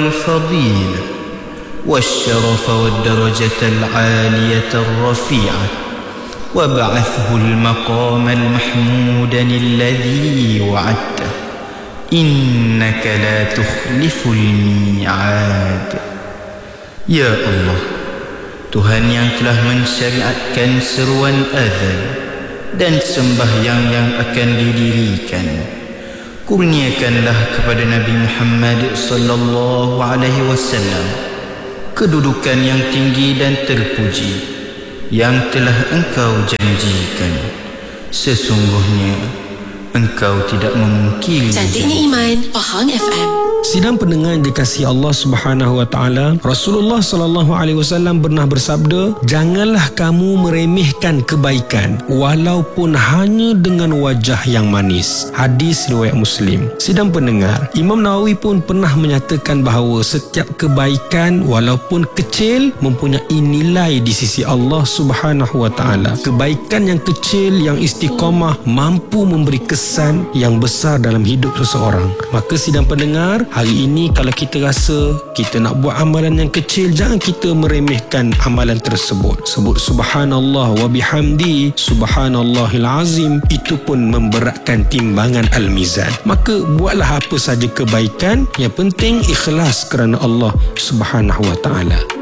والفضيلة والشرف والدرجة العالية الرفيعة وابعثه المقام المحمود الذي وعدته إنك لا تخلف الميعاد. Ya Allah, Tuhan yang telah mensyariatkan seruan azan dan sembahyang yang akan didirikan, kurniakanlah kepada Nabi Muhammad sallallahu alaihi wasallam kedudukan yang tinggi dan terpuji yang telah Engkau janjikan. Sesungguhnya Engkau tidak memungkiri. Cantiknya Iman, Pahang FM. Sidang pendengar yang dikasihi Allah Subhanahu wa taala, Rasulullah sallallahu alaihi wasallam pernah bersabda, janganlah kamu meremehkan kebaikan walaupun hanya dengan wajah yang manis. Hadis riwayat Muslim. Sidang pendengar, Imam Nawawi pun pernah menyatakan bahawa setiap kebaikan walaupun kecil mempunyai nilai di sisi Allah Subhanahu wa taala. Kebaikan yang kecil yang istiqamah mampu memberi kesan yang besar dalam hidup seseorang. Maka sidang pendengar, hari ini kalau kita rasa kita nak buat amalan yang kecil, jangan kita meremehkan amalan tersebut. Sebut subhanallah wa bihamdi subhanallahil azim, itu pun memberatkan timbangan al-mizan. Maka buatlah apa saja kebaikan, yang penting ikhlas kerana Allah Subhanahu wa taala.